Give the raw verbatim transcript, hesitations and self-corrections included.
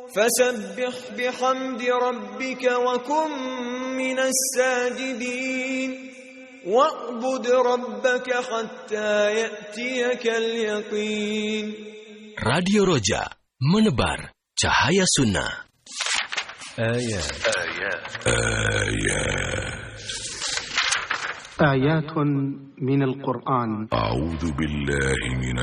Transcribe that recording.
فسبح بحمد ربك وكن من الساجدين واعبد ربك حتى يأتيك اليقين. Radio Roja, menebar cahaya sunnah. آيات آيات آيات آيات من القرآن. أعوذ بالله من